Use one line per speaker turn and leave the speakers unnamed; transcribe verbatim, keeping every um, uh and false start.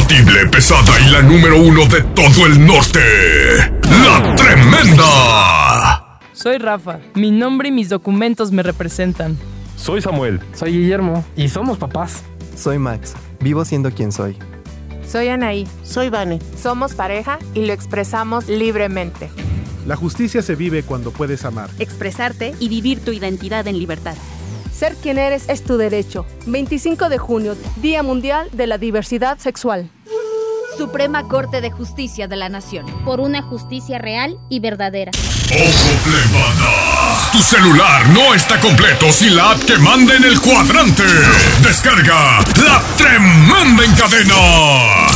imbatible, pesada y la número uno de todo el norte. ¡La Tremenda!
Soy Rafa. Mi nombre y mis documentos me representan.
Soy Samuel.
Soy Guillermo. Y somos papás.
Soy Max. Vivo siendo quien soy.
Soy Anaí.
Soy Vane.
Somos pareja y lo expresamos libremente.
La justicia se vive cuando puedes amar,
expresarte y vivir tu identidad en libertad.
Ser quien eres es tu derecho. veinticinco de junio, Día Mundial de la Diversidad Sexual.
Suprema Corte de Justicia de la Nación.
Por una justicia real y verdadera.
¡Ojo, plebada! Tu celular no está completo sin la app que manda en el cuadrante. Descarga La Tremenda en cadena.